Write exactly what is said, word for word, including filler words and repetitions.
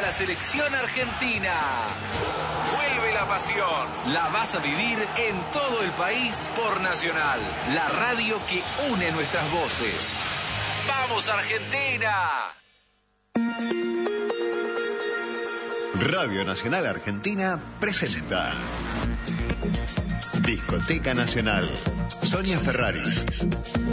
la selección argentina. Vuelve la pasión. La vas a vivir en todo el país por Nacional, la radio que une nuestras voces. ¡Vamos, Argentina! Radio Nacional Argentina presenta Discoteca Nacional. Sonia Ferraris.